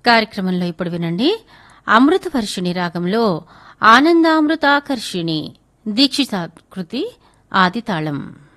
కార్యక్రమంలో ఇప్పుడు వినండి అమృతవర్షిణి రాగంలో ఆనందామృతాకర్షిణి దీక్షితాకృతి ఆదితాళం.